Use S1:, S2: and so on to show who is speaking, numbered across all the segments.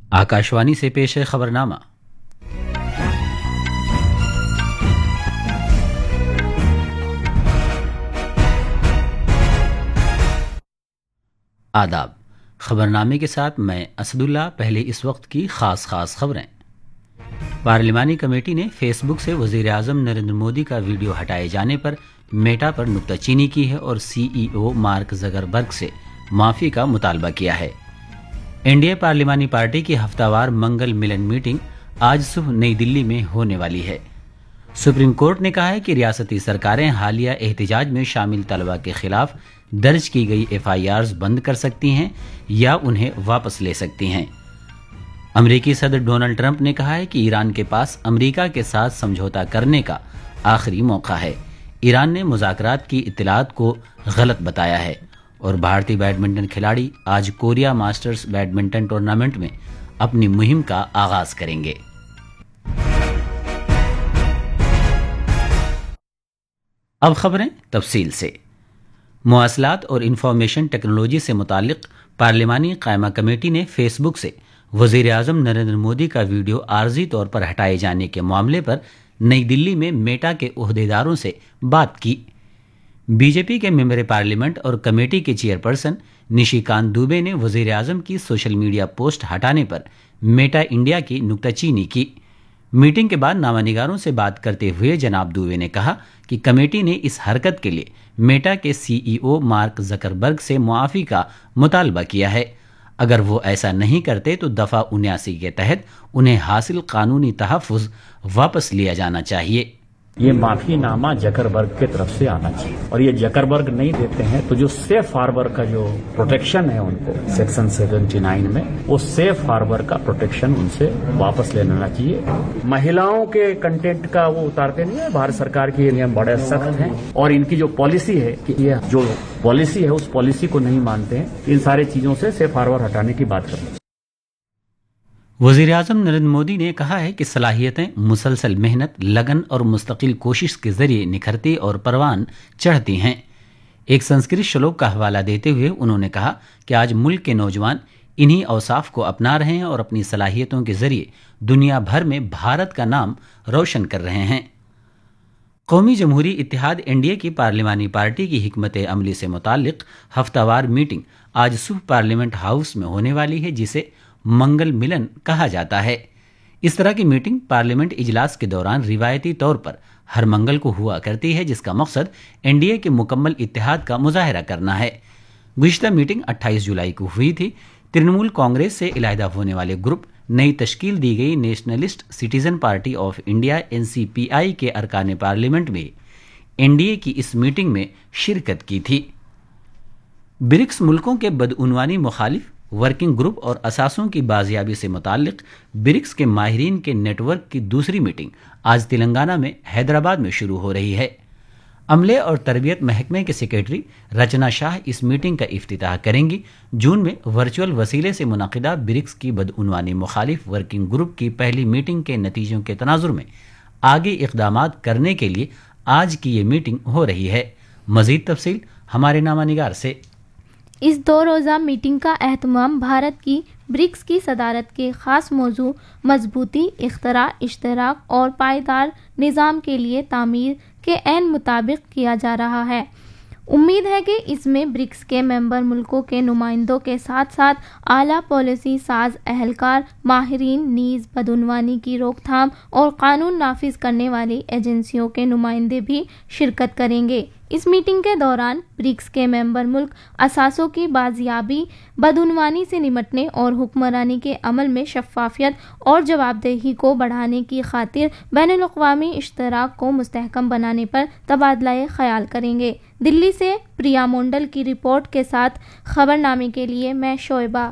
S1: आकाशवाणी से पेश है खबरनामा। आदाब। खबरनामे के साथ मैं असदुल्ला। पहले इस वक्त की खास खबरें। पार्लिमानी कमेटी ने फेसबुक से वजीर आजम नरेंद्र मोदी का वीडियो हटाए जाने पर मेटा पर नुक्ताचीनी की है और सीईओ मार्क जकरबर्ग से माफी का मुतालबा किया है। एनडीए पार्लिमानी पार्टी की हफ्तावार मंगल मिलन मीटिंग आज सुबह नई दिल्ली में होने वाली है। सुप्रीम कोर्ट ने कहा है कि रियासती सरकारें हालिया एहतजाज में शामिल तलबा के खिलाफ दर्ज की गई एफआईआर्स बंद कर सकती हैं या उन्हें वापस ले सकती हैं। अमेरिकी सदर डोनाल्ड ट्रंप ने कहा है कि ईरान के पास अमेरिका के साथ समझौता करने का आखिरी मौका है। ईरान ने मुज़ाकरात की इत्तलात को गलत बताया है। और भारतीय बैडमिंटन खिलाड़ी आज कोरिया मास्टर्स बैडमिंटन टूर्नामेंट में अपनी मुहिम का आगाज करेंगे। अब खबरें तफसील से। मवासलात और इंफॉर्मेशन टेक्नोलॉजी से मुतालिक पार्लिमानी कायमा कमेटी ने फेसबुक से वजीर आजम नरेंद्र मोदी का वीडियो आर्जी तौर पर हटाए जाने के मामले पर नई दिल्ली में मेटा के ओहदेदारों से बात की। बीजेपी के मेंबर पार्लियामेंट और कमेटी के चेयरपर्सन निशिकांत दुबे ने वजीर आजम की सोशल मीडिया पोस्ट हटाने पर मेटा इंडिया की नुक्ताचीनी की। मीटिंग के बाद नामानिगारों से बात करते हुए जनाब दुबे ने कहा कि कमेटी ने इस हरकत के लिए मेटा के सीईओ मार्क जकरबर्ग से मुआफी का मुतालबा किया है। अगर वो ऐसा नहीं करते तो दफा 79 के तहत उन्हें हासिल कानूनी तहफ़्फ़ुज़ वापस लिया जाना चाहिए।
S2: ये माफीनामा जकरबर्ग की तरफ से आना चाहिए और ये जकरबर्ग नहीं देते हैं तो जो सेफ हार्बर का जो प्रोटेक्शन है उनको सेक्शन 79 में वो सेफ हार्बर का प्रोटेक्शन उनसे वापस ले लेना चाहिए। महिलाओं के कंटेंट का वो उतारते नहीं है। भारत सरकार के नियम बड़े सख्त हैं और इनकी जो पॉलिसी है कि ये जो पॉलिसी है उस पॉलिसी को नहीं मानते हैं। इन सारी चीजों से सेफ हार्बर हटाने की बात करते हैं।
S1: वज़ीर आज़म नरेंद्र मोदी ने कहा है कि सलाहियतें मुसलसल मेहनत, लगन और मुस्तकिल कोशिश के जरिए निखरती और परवान चढ़ती हैं। एक संस्कृत श्लोक का हवाला देते हुए उन्होंने कहा कि आज मुल्क के नौजवान इन्हीं औसाफ को अपना रहे हैं और अपनी सलाहियतों के जरिए दुनिया भर में भारत का नाम रोशन कर रहे हैं। कौमी जमहूरी इत्तेहाद एनडीए की पार्लिमानी पार्टी की हिकमत अमली से मुतालिक हफ्तावार मीटिंग आज सुबह पार्लियामेंट हाउस में होने वाली है, जिसे मंगल मिलन कहा जाता है। इस तरह की मीटिंग पार्लियामेंट इजलास के दौरान रिवायती तौर पर हर मंगल को हुआ करती है, जिसका मकसद एनडीए के मुकम्मल इत्तेहाद का मुजाहरा करना है। गुज़िश्ता मीटिंग 28 जुलाई को हुई थी। तृणमूल कांग्रेस से इलाहिदा होने वाले ग्रुप, नई तश्कील दी गई nationalist citizen party of India NCPI के अरकान पार्लियामेंट में एनडीए की इस मीटिंग में शिरकत की थी। ब्रिक्स मुल्कों के बदउनवानी मुखालिफ वर्किंग ग्रुप और असासों की बाजियाबी से मुताल्लिक ब्रिक्स के माहिरीन के नेटवर्क की दूसरी मीटिंग आज तेलंगाना में हैदराबाद में शुरू हो रही है। अमले और तरबियत महकमे के सेक्रेटरी रचना शाह इस मीटिंग का इफ्तिताह करेंगी। जून में वर्चुअल वसीले से मुनाकिदा ब्रिक्स की बदउनवानी मुखालिफ वर्किंग ग्रुप की पहली मीटिंग के नतीजों के तनाजुर में आगे इक़दामात करने के लिए आज की ये मीटिंग हो रही है। मज़ीद तफसील हमारे नामानिगार से।
S3: इस 2 रोज़ा मीटिंग का एहतमाम भारत की ब्रिक्स की सदारत के ख़ास मौजू मजबूती, इख्तरा, इश्तराक और पायदार निज़ाम के लिए तामीर के ऐन मुताबिक किया जा रहा है। उम्मीद है कि इसमें ब्रिक्स के मेंबर मुल्कों के नुमाइंदों के साथ साथ आला पॉलिसी साज एहलकार, माहिरीन, नीज़ बदउनवानी की रोकथाम और कानून नाफिज करने वाली एजेंसियों के नुमाइंदे भी शिरकत करेंगे। इस मीटिंग के दौरान ब्रिक्स के मेंबर मुल्क असासों की बाजियाबी, बदउनवानी से निमटने और हुक्मरानी के अमल में शफाफियत और जवाबदेही को बढ़ाने की खातिर बैनुल-अक़वामी इश्तराक को मुस्तहकम बनाने पर तबादला ख्याल करेंगे। दिल्ली से प्रिया मोंडल की रिपोर्ट के साथ खबरनामे के लिए मैं शोएबा।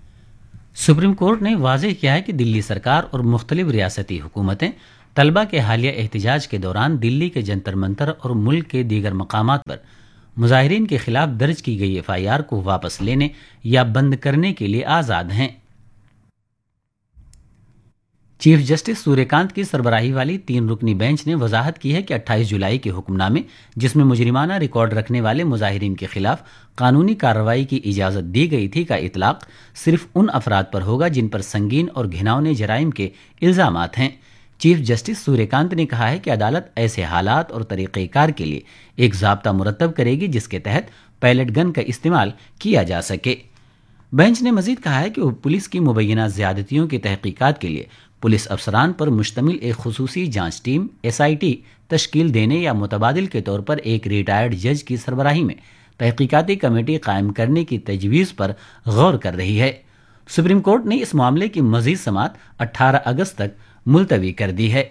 S1: सुप्रीम कोर्ट ने वाज़ेह किया है कि दिल्ली सरकार और मुख्तलिफ रियासती हुकूमतें तलबा के हालिया एहतजाज के दौरान दिल्ली के जंतर मंतर और मुल्क के दीगर मकामात पर मुजाहिरीन के खिलाफ दर्ज की गई एफआईआर को वापस लेने या बंद करने के लिए आज़ाद हैं। چیف جسٹس سوریہ کانت کی سربراہی والی 3 رکنی بینچ نے وضاحت کی ہے کہ 28 جولائی کے حکم نامے جس میں مجرمانہ ریکارڈ رکھنے والے مظاہرین کے خلاف قانونی کارروائی کی اجازت دی گئی تھی کا اطلاق صرف ان افراد پر ہوگا جن پر سنگین اور گھناؤنے جرائم کے الزامات ہیں۔ چیف جسٹس سوریہ کانت نے کہا ہے کہ عدالت ایسے حالات اور طریقہ کار کے لیے ایک ضابطہ مرتب کرے گی جس کے تحت پیلٹ گن کا استعمال کیا جا سکے۔ بینچ نے مزید کہا ہے کہ وہ پولیس کی مبینہ زیادتیوں کی تحقیقات کے لیے پولیس افسران پر مشتمل ایک خصوصی جانچ ٹیم SIT تشکیل دینے یا متبادل کے طور پر ایک ریٹائرڈ جج کی سربراہی میں تحقیقاتی کمیٹی قائم کرنے کی تجویز پر غور کر رہی ہے۔ سپریم کورٹ نے اس معاملے کی مزید سماعت 18 اگست تک ملتوی کر دی ہے۔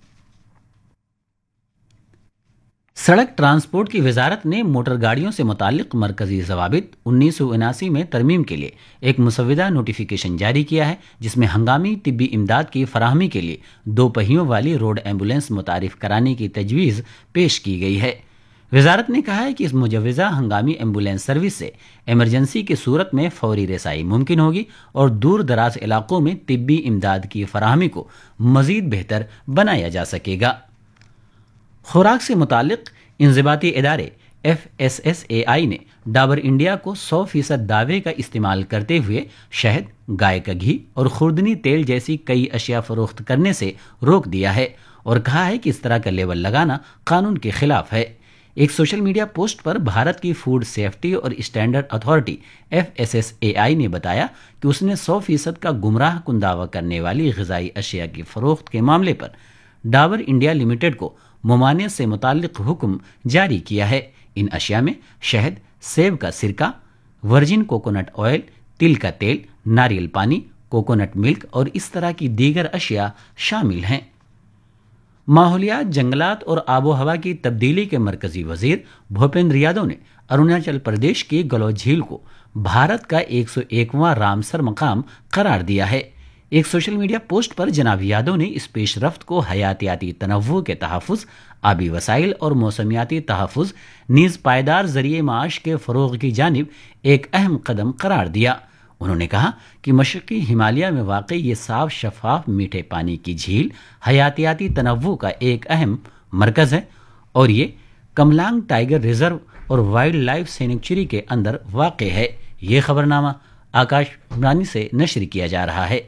S1: سڑک ٹرانسپورٹ کی وزارت نے موٹر گاڑیوں سے متعلق مرکزی ضوابط 1979 میں ترمیم کے لیے ایک مسودہ نوٹیفیکیشن جاری کیا ہے، جس میں ہنگامی طبی امداد کی فراہمی کے لیے 2 پہیوں والی روڈ ایمبولینس متعارف کرانے کی تجویز پیش کی گئی ہے۔ وزارت نے کہا ہے کہ اس مجوزہ ہنگامی ایمبولینس سروس سے ایمرجنسی کی صورت میں فوری رسائی ممکن ہوگی اور دور دراز علاقوں میں طبی امداد کی فراہمی کو مزید بہتر بنایا جا سکے گا۔ خوراک سے متعلق انضباطی ادارے FSSAI نے ڈابر انڈیا کو 100% دعوے کا استعمال کرتے ہوئے شہد، گائے کا گھی اور خوردنی تیل جیسی کئی اشیاء فروخت کرنے سے روک دیا ہے اور کہا ہے کہ اس طرح کا لیبل لگانا قانون کے خلاف ہے۔ ایک سوشل میڈیا پوسٹ پر بھارت کی فوڈ سیفٹی اور اسٹینڈرڈ اتھارٹی FSSAI نے بتایا کہ اس نے 100% کا گمراہ کن دعویٰ کرنے والی غذائی اشیاء کی فروخت کے معاملے پر ڈابر انڈیا لمیٹڈ کو ممانعت سے متعلق حکم جاری کیا ہے۔ ان اشیاء میں شہد، سیب کا سرکہ، ورجن کوکونٹ آئل، تل کا تیل، ناریل پانی، کوکونٹ ملک اور اس طرح کی دیگر اشیاء شامل ہیں۔ ماحولیات، جنگلات اور آب و ہوا کی تبدیلی کے مرکزی وزیر بھوپیندر یادو نے اروناچل پردیش کی گلو جھیل کو بھارت کا 101واں رامسر مقام قرار دیا ہے۔ ایک سوشل میڈیا پوسٹ پر جناب یادو نے اس پیش رفت کو حیاتیاتی تنوع کے تحفظ، آبی وسائل اور موسمیاتی تحفظ نیز پائیدار ذریعہ معاش کے فروغ کی جانب ایک اہم قدم قرار دیا۔ انہوں نے کہا کہ مشرقی ہمالیہ میں واقع یہ صاف شفاف میٹھے پانی کی جھیل حیاتیاتی تنوع کا ایک اہم مرکز ہے اور یہ کملانگ ٹائیگر ریزرو اور وائلڈ لائف سینکچری کے اندر واقع ہے۔ یہ خبرنامہ آکاش وانی سے نشر کیا جا رہا ہے۔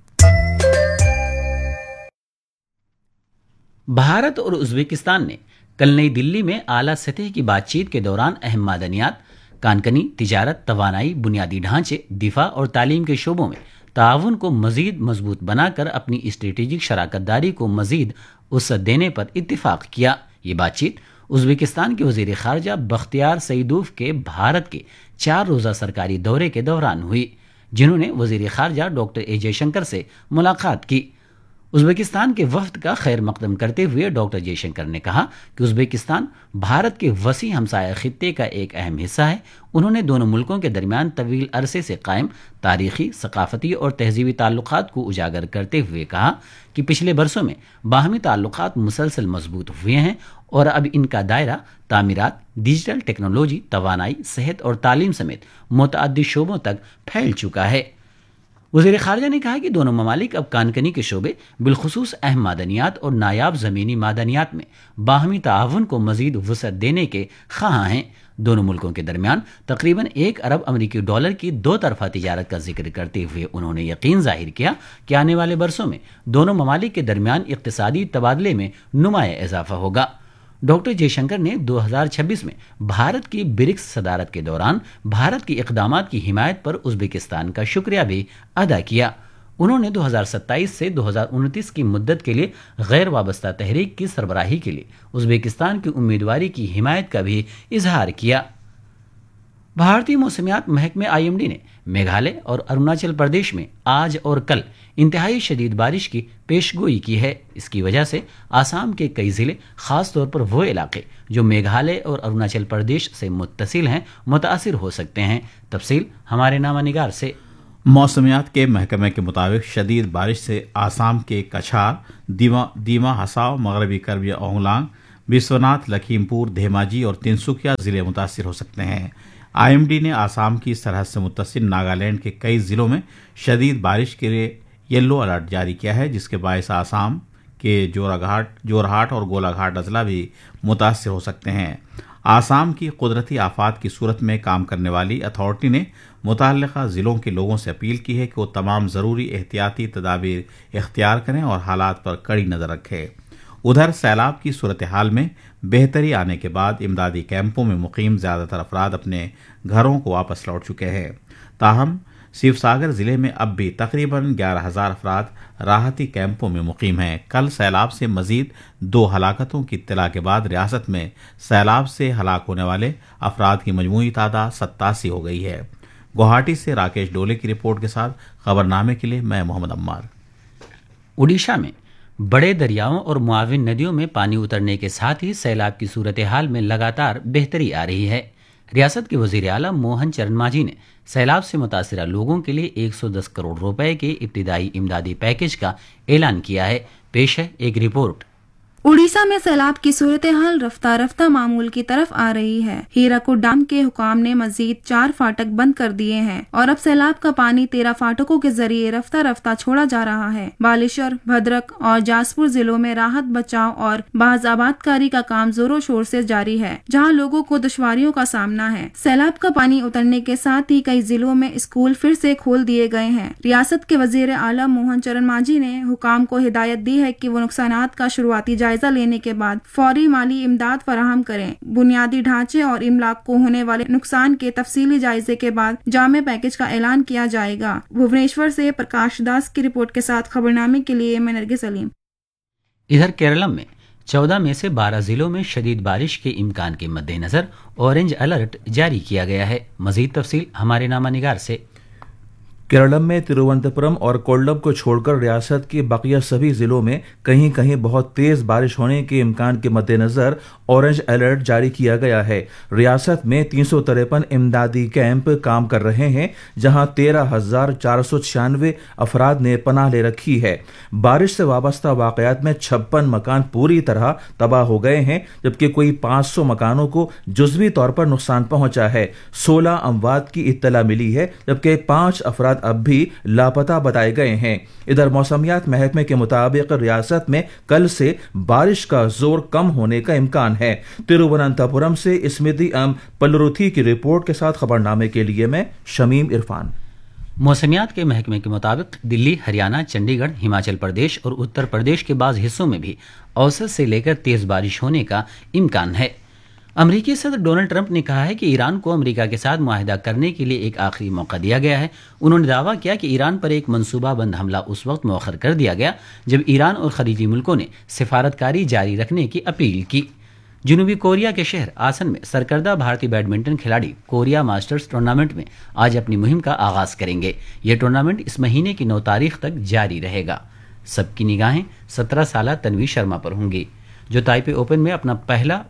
S1: بھارت اور ازبکستان نے کل نئی دلی میں اعلیٰ سطح کی بات چیت کے دوران اہم معدنیات، کانکنی، تجارت، توانائی، بنیادی ڈھانچے، دفاع اور تعلیم کے شعبوں میں تعاون کو مزید مضبوط بنا کر اپنی اسٹریٹجک شراکت داری کو مزید وسعت دینے پر اتفاق کیا۔ یہ بات چیت ازبکستان کے وزیر خارجہ بختیار سعیدوف کے بھارت کے 4 روزہ سرکاری دورے کے دوران ہوئی، جنہوں نے وزیر خارجہ ڈاکٹر اے جے شنکر سے ملاقات کی۔ ازبکستان کے وفد کا خیر مقدم کرتے ہوئے ڈاکٹر جے شنکر نے کہا کہ ازبکستان بھارت کے وسیع ہمسایہ خطے کا ایک اہم حصہ ہے۔ انہوں نے دونوں ملکوں کے درمیان طویل عرصے سے قائم تاریخی، ثقافتی اور تہذیبی تعلقات کو اجاگر کرتے ہوئے کہا کہ پچھلے برسوں میں باہمی تعلقات مسلسل مضبوط ہوئے ہیں اور اب ان کا دائرہ تعمیرات، ڈیجیٹل ٹیکنالوجی، توانائی، صحت اور تعلیم سمیت متعدد شعبوں تک پھیل چکا ہے۔ وزیر خارجہ نے کہا کہ دونوں ممالک اب کانکنی کے شعبے، بالخصوص اہم معدنیات اور نایاب زمینی معدنیات میں باہمی تعاون کو مزید وسعت دینے کے خواہاں ہیں۔ دونوں ملکوں کے درمیان تقریباً $1 ارب کی 2 طرفہ تجارت کا ذکر کرتے ہوئے انہوں نے یقین ظاہر کیا کہ آنے والے برسوں میں دونوں ممالک کے درمیان اقتصادی تبادلے میں نمایاں اضافہ ہوگا۔ ڈاکٹر جے شنکر نے 2026 میں بھارت کی برکس صدارت کے دوران بھارت کی اقدامات کی حمایت پر ازبکستان کا شکریہ بھی ادا کیا۔ انہوں نے 2027 سے 2029 کی مدت کے لیے غیر وابستہ تحریک کی سربراہی کے لیے ازبکستان کی امیدواری کی حمایت کا بھی اظہار کیا۔ بھارتی موسمیات محکمہ IMD نے میگھالیہ اور اروناچل پردیش میں آج اور کل انتہائی شدید بارش کی پیش گوئی کی ہے۔ اس کی وجہ سے آسام کے کئی ضلع، خاص طور پر وہ علاقے جو میگھالیہ اور اروناچل پردیش سے متصل ہیں، متاثر ہو سکتے ہیں۔ تفصیل ہمارے نامہ نگار سے۔
S4: موسمیات کے محکمے کے مطابق شدید بارش سے آسام کے کچھار، دیما ہساو، مغربی کربی انگلانگ، بسوناتھ، لکھیم پور، دھیماجی اور تنسوکیا ضلع متاثر ہو سکتے ہیں۔ IMD نے آسام کی سرحد سے متصل ناگالینڈ کے کئی ضلعوں میں شدید بارش کے لیے येलो अलर्ट जारी किया है, जिसके बायस आसाम के जोरहाट और गोलाघाट अजला भी मुतासर हो सकते हैं। आसाम की कुदरती आफात की सूरत में काम करने वाली अथॉरिटी ने मुतल्लिका ज़िलों के लोगों से अपील की है कि वो तमाम ज़रूरी एहतियाती तदाबीर इख्तियार करें और हालात पर कड़ी नज़र रखें। उधर सैलाब की सूरत हाल में बेहतरी आने के बाद इमदादी कैंपों में मुकीम ज़्यादातर अफराद अपने घरों को वापस लौट चुके हैं। ताहम शिवसागर ज़िले में अब भी तकरीबन 11,000 अफराद राहती कैंपों में मुकीम हैं। कल सैलाब से मजीद 2 हलाकतों की इत्तला के बाद रियासत में सैलाब से हलाक होने वाले अफराद की मजमूई तादाद 87 हो गई है। गुवाहाटी से राकेश डोले की रिपोर्ट के साथ खबरनामे के लिए मैं मोहम्मद अम्मार।
S1: उड़ीसा में बड़े दरियाओं और मुआविन नदियों में पानी उतरने के साथ ही सैलाब की सूरत हाल में लगातार बेहतरी आ रही है। रियासत के वजीर आला मोहन चरण मांझी ने सैलाब से मुतासिरा लोगों के लिए 110 करोड़ रुपए के इब्तिदाई इमदादी पैकेज का ऐलान किया है। पेश है एक रिपोर्ट।
S5: उड़ीसा में सैलाब की सूरत हाल रफ्ता रफ्ता मामूल की तरफ आ रही है। हीराकुड डैम के हुकाम ने मजीद 4 फाटक बंद कर दिए हैं और अब सैलाब का पानी 13 फाटकों के जरिए रफ्ता रफ्ता छोड़ा जा रहा है। बालेश्वर, भद्रक और जाजपुर जिलों में राहत बचाव और बाज आबादकारी का काम जोरों शोर से जारी है, जहां लोगों को दुश्वारियों का सामना है। सैलाब का पानी उतरने के साथ ही कई जिलों में स्कूल फिर से खोल दिए गए हैं। रियासत के वजीर आला मोहन चरण मांझी ने हुकाम को हिदायत दी है कि वो नुकसानात का शुरुआती जायजा लेने के बाद फौरी माली इमदाद फराहम करें। बुनियादी ढांचे और इमलाक को होने वाले नुकसान के तफसीली जायजे के बाद जामे पैकेज का ऐलान किया जाएगा। भुवनेश्वर से प्रकाश दास की रिपोर्ट के साथ खबरनामे के लिए मैं नरगिस सलीम।
S1: इधर केरलम में 14 में से 12 जिलों में शदीद बारिश के इम्कान के मद्देनजर ऑरेंज अलर्ट जारी किया गया है। मजीद तफसील हमारे नामानिगार से।
S6: केरलम में तिरुवनंतपुरम और कोल्लम को छोड़कर रियासत के बाकिया सभी जिलों में कहीं कहीं बहुत तेज बारिश होने के इम्कान के मद्देनजर ऑरेंज अलर्ट जारी किया गया है। रियासत में 353 इमदादी कैंप काम कर रहे हैं, जहां 13,496 अफराद ने पनाह ले रखी है। बारिश से वाबस्ता वाकयात में 56 मकान पूरी तरह तबाह हो गए हैं, जबकि कोई 500 मकानों को जुज़वी तौर पर नुकसान पहुंचा है। 16 अमवात की इत्तला मिली है, जबकि 5 अफराद अब भी लापता बताए गए हैं। इधर मौसमियात महकमे के मुताबिक रियासत में कल से बारिश का जोर कम होने का इम्कान है। तिरुवनंतपुरम से स्मृति पल्लरुथी की रिपोर्ट के साथ खबरनामे के लिए मैं शमीम इरफान।
S1: मौसमियात के महकमे के मुताबिक दिल्ली, हरियाणा, चंडीगढ़, हिमाचल प्रदेश और उत्तर प्रदेश के बाज़ हिस्सों में भी औसत से लेकर तेज बारिश होने का इम्कान है। अमेरिकी सदर डोनाल्ड ट्रंप ने कहा है कि ईरान को अमेरिका के साथ मुआहिदा करने के लिए एक आखिरी मौका दिया गया है। उन्होंने दावा किया कि ईरान पर एक मंसूबाबंद हमला उस वक्त मौखर कर दिया गया जब ईरान और खलीजी मुल्कों ने सिफारतकारी जारी रखने की अपील की। जनूबी कोरिया के शहर आसन में सरकर्दा भारतीय बैडमिंटन खिलाड़ी कोरिया मास्टर्स टूर्नामेंट में आज अपनी मुहिम का आगाज करेंगे। यह टूर्नामेंट इस महीने की 9 तारीख तक जारी रहेगा। सबकी निगाहें 17 साल तन्वी शर्मा पर होंगी, जो ताइपे ओपन में अपना पहला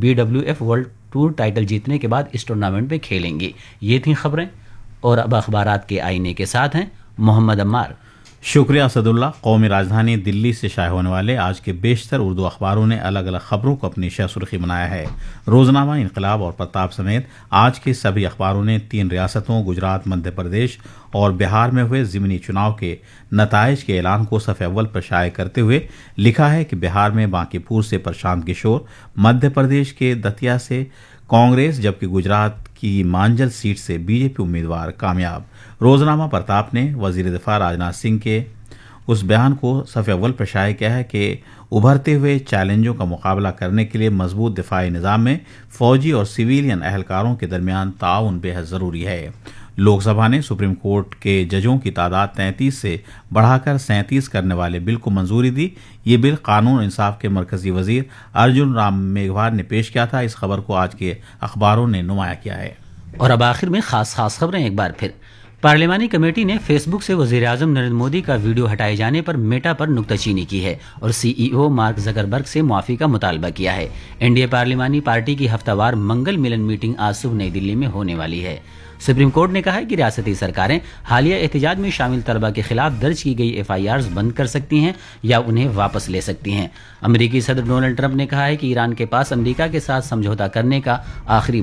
S1: BWF वर्ल्ड टूर टाइटल जीतने के बाद इस टूर्नामेंट में खेलेंगे। ये थी खबरें, और अब अखबारात के आईने के साथ हैं मोहम्मद अम्मार।
S4: शुक्रिया असदुल्ला। कौमी राजधानी दिल्ली से शाये होने वाले आज के बेशतर उर्दू अखबारों ने अलग अलग खबरों को अपनी शह सुर्खी बनाया है। रोजनामा, इनकलाब और प्रताप समेत आज के सभी अखबारों ने 3 रियासतों गुजरात, मध्य प्रदेश और बिहार में हुए ज़िमनी चुनाव के नताइज के ऐलान को सफ़े अव्वल पर शाये करते हुए लिखा है कि बिहार में बांकीपुर से प्रशांत किशोर, मध्य प्रदेश के दतिया से कांग्रेस, जबकि गुजरात की मांजल सीट से बीजेपी उम्मीदवार कामयाब। रोजनामा प्रताप ने वजीर दिफा राजनाथ सिंह के उस बयान को सफ़े अव्वल पर शाये किया है कि उभरते हुए चैलेंजों का मुकाबला करने के लिए मजबूत दिफाई निज़ाम में फौजी और सिविलियन अहलकारों के दरमियान ताउन बेहद ज़रूरी है। लोकसभा ने सुप्रीम कोर्ट के जजों की तादाद 33 से बढ़ाकर 37 करने वाले बिल को मंजूरी दी। ये बिल कानून और इंसाफ के मरकजी वजीर अर्जुन राम मेघवाल ने पेश किया था। इस खबर को आज के अखबारों ने नुमाया किया है।
S1: और अब आखिर में खास खबरें एक बार फिर। पार्लिमानी कमेटी ने फेसबुक से वजीर आजम नरेंद्र मोदी का वीडियो हटाए जाने पर मेटा पर नुक्ताचीनी की है और CEO मार्क जकरबर्ग से मुआफी का मुतालबा किया है। एनडीए पार्लिमानी पार्टी की हफ्तावार मंगल मिलन मीटिंग आज सुबह नई दिल्ली में होने वाली है। सुप्रीम कोर्ट ने कहा है कि रियासती सरकारें हालिया एहतजाज में शामिल तलबा के खिलाफ दर्ज की गई FIRs बंद कर सकती हैं या उन्हें वापस ले सकती हैं। अमेरिकी सदर डोनाल्ड ट्रंप ने कहा है कि ईरान के पास अमेरिका के साथ समझौता करने का आखिरी